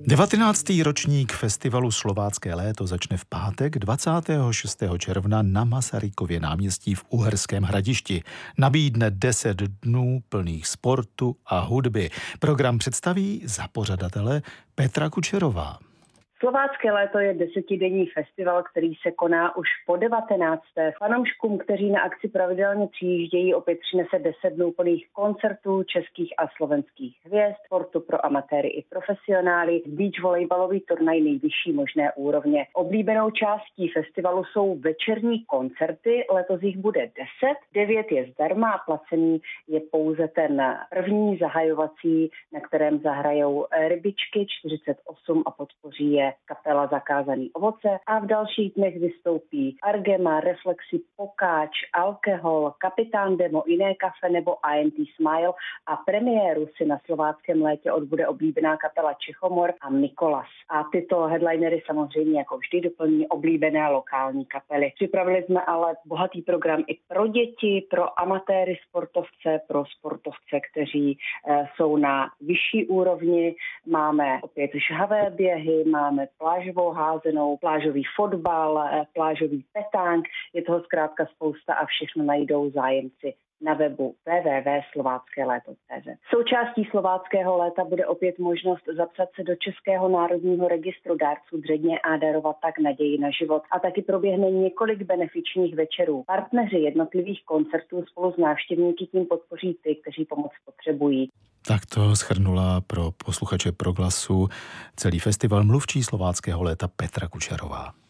19. ročník festivalu Slovácké léto začne v pátek 26. června na Masarykově náměstí v Uherském Hradišti. Nabídne 10 dnů plných sportu a hudby. Program představí za pořadatele Petra Kučerová. Slovácké léto je 10denní festival, který se koná už po 19. Fanouškům, kteří na akci pravidelně přijíždějí, opět přinese 10 dnů plných koncertů českých a slovenských hvězd, sportu pro amatéry i profesionály, beach volejbalový turnaj nejvyšší možné úrovně. Oblíbenou částí festivalu jsou večerní koncerty, letos jich bude 10, 9 je zdarma a placený je pouze ten první zahajovací, na kterém zahrajou Rybičky 48 a podpoří je kapela Zakázaný ovoce a v dalších dnech vystoupí Argema, Reflexy, Pokáč, Alkohol, Kapitán Demo, Iné kafe nebo INT Smile a premiéru si na slováckém létě odbude oblíbená kapela Čechomor a Mikolas. A tyto headlinery samozřejmě jako vždy doplní oblíbené lokální kapely. Připravili jsme ale bohatý program i pro děti, pro amatéry sportovce, pro sportovce, kteří jsou na vyšší úrovni. Máme opět žhavé běhy, máme plážovou házenou, plážový fotbal, plážový petánk. Je toho zkrátka spousta a všechno najdou zájemci na webu www.slováckéléto.cz. Součástí Slováckého léta bude opět možnost zapsat se do Českého národního registru dárců dředně a darovat tak naději na život. A taky proběhne několik benefičních večerů. Partneři jednotlivých koncertů spolu s návštěvníky tím podpoří ty, kteří pomoc potřebují. Tak to shrnula pro posluchače Proglasu celý festival mluvčí Slováckého léta Petra Kučerová.